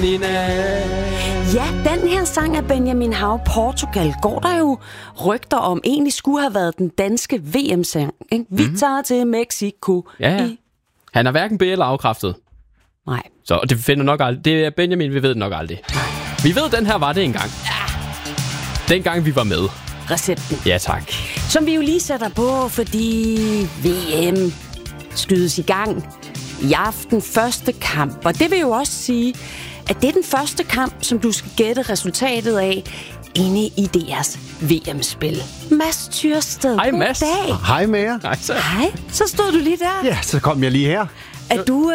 Ja, den her sang af Benjamin Hav, Portugal, går der jo rygter om, egentlig skulle have været den danske VM-sang. Ikke? Vi tager til Mexico. Ja. Han er hverken be- eller afkræftet. Nej. Så det finder nok aldrig. Det er Benjamin, vi ved det nok aldrig. Vi ved, den her var det engang. Dengang vi var med. Recepten. Ja, tak. Som vi jo lige sætter på, fordi VM skydes i gang i aften. Første kamp. Og det vil jo også sige, at det er den første kamp, som du skal gætte resultatet af inde i DR's VM-spil. Mads Tyrsted. Hej, Mads. Goddag. Hej med jer. Hej. Så stod du lige der. Ja, så kom jeg lige her. Er du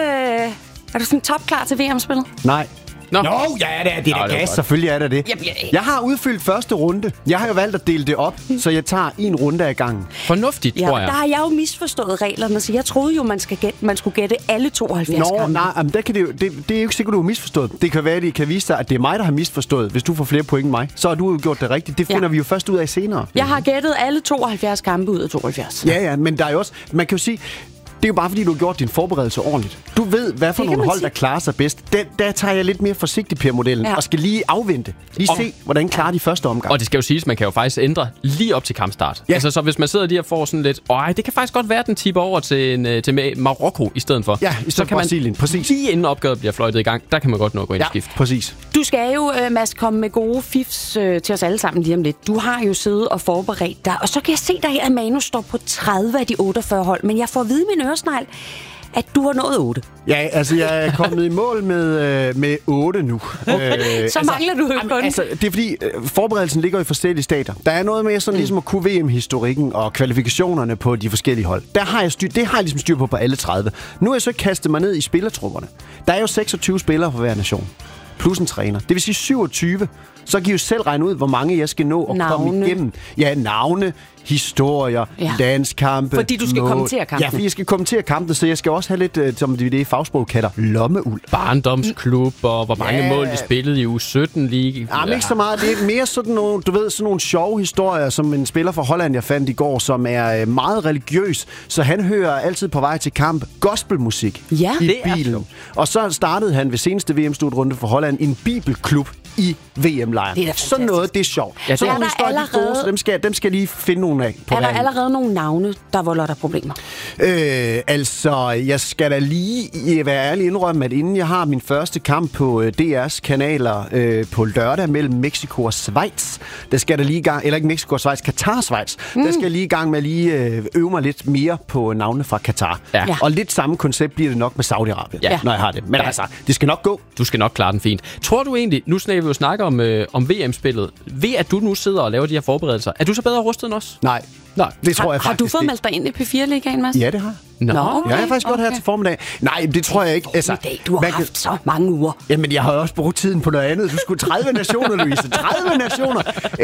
sådan topklar til VM-spillet? Nej. Nå, ja, det er da gas. Selvfølgelig er det. Jeg har udfyldt første runde. Jeg har jo valgt at dele det op, så jeg tager en runde ad gangen. Fornuftigt, tror jeg. Der har jeg jo misforstået reglerne, så jeg troede jo, man skulle gætte alle 72 kampe. Nej, men det er jo ikke sikkert, du har misforstået. Det kan være, at det kan vise sig, at det er mig, der har misforstået. Hvis du får flere point end mig, så har du jo gjort det rigtigt. Det finder vi jo først ud af senere. Jeg har gættet alle 72 kampe ud af 72. Ja, men der er jo også... Man kan jo sige... Det er jo bare, fordi du har gjort din forberedelse ordentligt. Du ved, hvad for nogle hold, der klarer sig bedst. Der tager jeg lidt mere forsigtigt på modellen og skal lige afvente. Se, hvordan klarer de første omgang. Og det skal jo siges, man kan jo faktisk ændre lige op til kampstart. Ja. Altså, så hvis man sidder lige og får sådan lidt, det kan faktisk godt være, at den tipper over til Marokko i stedet for. Ja, i stedet for Brasilien. Præcis. Lige inden opgavet bliver fløjtet i gang, der kan man godt nå at gå ind og skifte. Præcis. Du skal jo, Mads, komme med gode fifs til os alle sammen lige om lidt. Du har jo siddet og forberedt dig, og så kan jeg se dig her, at manus står på 30 af de 48 hold, men jeg får at vide i min øresnegl, at du har nået 8. Ja, altså jeg er kommet i mål med 8 nu. Okay. Så mangler du jo kun. Altså, det er fordi, forberedelsen ligger i forskellige stater. Der er noget med sådan ligesom at kunne VM-historikken og kvalifikationerne på de forskellige hold. Det har jeg ligesom styr på alle 30. Nu er jeg så kastet mig ned i spillertrupperne. Der er jo 26 spillere for hver nation. Plus en træner. Det vil sige 27. Så kan I jo selv regne ud, hvor mange jeg skal nå at komme igennem. Ja, navne, historier, landskampe. Fordi du skal kommentere kampen. Ja, fordi jeg skal kommentere kampen, så jeg skal også have lidt, som det i fagsprog kalder, lommeuld. Barndomsklub, og hvor mange mål de spillede i U17-liga. Ja, men ikke så meget. Det er mere sådan nogle, sådan nogle sjove historier, som en spiller fra Holland, jeg fandt i går, som er meget religiøs. Så han hører altid på vej til kamp gospelmusik i bilen. Og så startede han ved seneste VM-slutrunde for Holland en bibelklub i VM-lejren. Sådan noget, det er sjovt. Ja, så dem skal lige finde nogle af. Er der allerede nogle navne, der volder dig problemer? Altså, jeg skal da lige være ærlig indrømme, at inden jeg har min første kamp på DR's kanaler på lørdag mellem Mexico og Schweiz, der skal der lige i gang, eller ikke Mexico og Schweiz, Katar og Schweiz, der skal jeg lige i gang med at øve mig lidt mere på navnene fra Katar. Ja. Og lidt samme koncept bliver det nok med Saudi-Arabien, når jeg har det. Men altså, det skal nok gå. Du skal nok klare den fint. Tror du egentlig, nu skal vi jo snakke om VM-spillet, ved at du nu sidder og laver de her forberedelser, er du så bedre rustet end os? Nej, det tror jeg faktisk. Har du fået meldt dig ind i P4-ligaen, Mads? Ja, det har jeg. Okay. Jeg har faktisk godt her til formiddag. Nej, det tror jeg ikke. Altså, du har haft så mange uger. Jamen, jeg har også brugt tiden på noget andet. Du skulle 30 nationer, Louise. 30 nationer!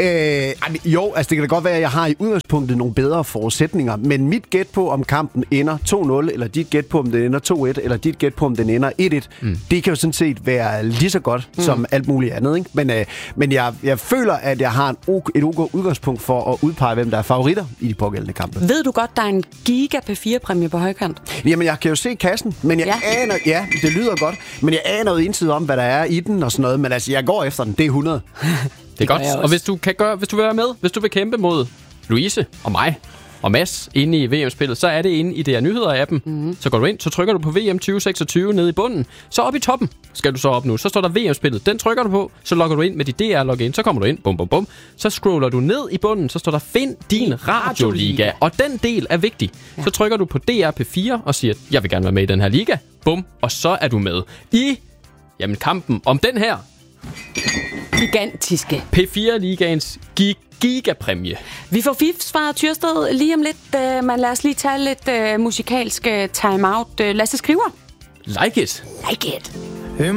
Jo, altså det kan da godt være, at jeg har i udgangspunktet nogle bedre forudsætninger, men mit gæt på, om kampen ender 2-0, eller dit gæt på, om den ender 2-1, eller dit gæt på, om den ender 1-1, det kan jo sådan set være lige så godt som alt muligt andet. Ikke? Men jeg føler, at jeg har et ok udgangspunkt for at udpege, hvem der er favoritter i de pågældende kampe. Ved du godt, der er en giga P4-præmie på højkant? Jamen, jeg kan jo se kassen, men jeg aner... Ja, det lyder godt, men jeg aner jo indtil om, hvad der er i den og sådan noget, men altså, jeg går efter den. Det er 100. Det er godt. Og hvis du vil være med, hvis du vil kæmpe mod Louise og mig og Mads inde i VM-spillet, så er det inde i DR Nyheder-appen. Så går du ind, så trykker du på VM 2026 nede i bunden. Så op i toppen skal du så op nu. Så står der VM-spillet. Den trykker du på, så logger du ind med dit DR-login. Så kommer du ind, bum, bum, bum. Så scroller du ned i bunden, så står der find din radioliga. Og den del er vigtig. Så trykker du på DR P4 og siger, jeg vil gerne være med i den her liga. Bum, og så er du med i kampen om den her gigantiske P4-ligaens gigapræmie. Vi får fifs fra Tyrsted lige om lidt, men lad os lige tage lidt musikalsk time-out. Lasse Skriver. Like it. Like it.